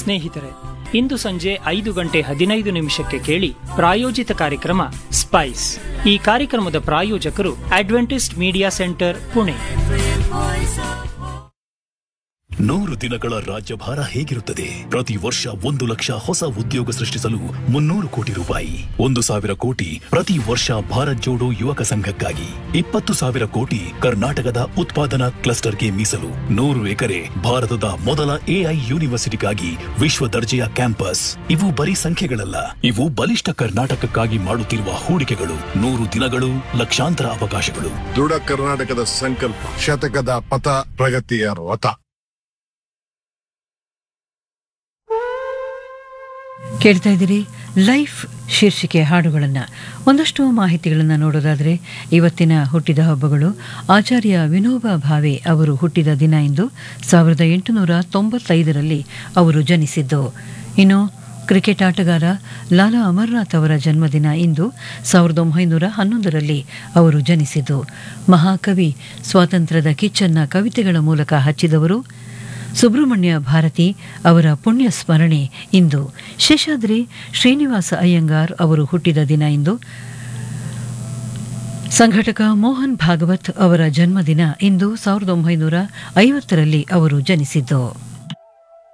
ಸ್ನೇಹಿತರೆ, ಇಂದು ಸಂಜೆ 5:15 ಕೇಳಿ ಪ್ರಾಯೋಜಿತ ಕಾರ್ಯಕ್ರಮ ಸ್ಪೈಸ್. ಈ ಕಾರ್ಯಕ್ರಮದ ಪ್ರಾಯೋಜಕರು ಅಡ್ವೆಂಟಿಸ್ಟ್ ಮೀಡಿಯಾ ಸೆಂಟರ್, ಪುಣೆ. 100 ದಿನಗಳ ರಾಜ್ಯಭಾರ ಹೇಗಿರುತ್ತದೆ? ಪ್ರತಿ ವರ್ಷ 1 ಲಕ್ಷ ಹೊಸ ಉದ್ಯೋಗ ಸೃಷ್ಟಿಸಲು 300 ಕೋಟಿ ರೂಪಾಯಿ, 1,000 ಕೋಟಿ ಪ್ರತಿ ವರ್ಷ ಭಾರತ್ ಜೋಡೋ ಯುವಕ ಸಂಘಕ್ಕಾಗಿ, 20,000 ಕೋಟಿ ಕರ್ನಾಟಕದ ಉತ್ಪಾದನಾ ಕ್ಲಸ್ಟರ್ಗೆ ಮೀಸಲು, 100 ಎಕರೆ ಭಾರತದ ಮೊದಲ AI ಯೂನಿವರ್ಸಿಟಿಗಾಗಿ ವಿಶ್ವ ದರ್ಜೆಯ ಕ್ಯಾಂಪಸ್. ಇವು ಬರೀ ಸಂಖ್ಯೆಗಳಲ್ಲ, ಇವು ಬಲಿಷ್ಠ ಕರ್ನಾಟಕಕ್ಕಾಗಿ ಮಾಡುತ್ತಿರುವ ಹೂಡಿಕೆಗಳು. 100 ದಿನಗಳು, ಲಕ್ಷಾಂತರ ಅವಕಾಶಗಳು. ದೃಢ ಕರ್ನಾಟಕದ ಸಂಕಲ್ಪ, ಶತಕದ ಪಥ, ಪ್ರಗತಿಯ ರಥ. ಕೇಳ್ತಾ ಇದ್ದೀರಿ ಲೈಫ್ ಶೀರ್ಷಿಕೆ ಹಾಡುಗಳನ್ನು. ಒಂದಷ್ಟು ಮಾಹಿತಿಗಳನ್ನು ನೋಡೋದಾದರೆ, ಇವತ್ತಿನ ಹುಟ್ಟಿದ ಹಬ್ಬಗಳು: ಆಚಾರ್ಯ ವಿನೋಬಾ ಭಾವೆ ಅವರು ಹುಟ್ಟಿದ ದಿನ ಇಂದು. 1895ರಲ್ಲಿ ಅವರು ಜನಿಸಿದ್ದು. ಇನ್ನು ಕ್ರಿಕೆಟ್ ಆಟಗಾರ ಲಾಲಾ ಅಮರ್ನಾಥ್ ಅವರ ಜನ್ಮದಿನ ಇಂದು. 1911ರಲ್ಲಿ ಅವರು ಜನಿಸಿದ್ದು. ಮಹಾಕವಿ, ಸ್ವಾತಂತ್ರ್ಯದ ಕಿಚ್ಚನ್ನ ಕವಿತೆಗಳ ಮೂಲಕ ಹಚ್ಚಿದವರು ಸುಬ್ರಹ್ಮಣ್ಯ ಭಾರತಿ ಅವರ ಪುಣ್ಯ ಸ್ಮರಣೆ ಇಂದು. ಶೇಷಾದ್ರಿ ಶ್ರೀನಿವಾಸ ಅಯ್ಯಂಗಾರ್ ಅವರು ಹುಟ್ಟಿದ ದಿನ ಇಂದು. ಸಂಘಟಕ ಮೋಹನ್ ಭಾಗವತ್ ಅವರ ಜನ್ಮದಿನ ಇಂದು. 1950ರಲ್ಲಿ ಅವರು ಜನಿಸಿದ್ದು.